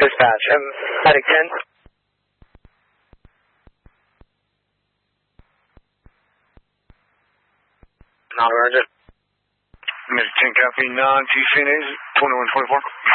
Dispatch, Attic 10. Non-emergent. Medic 10 copy, non-T-Phoenix, 2124.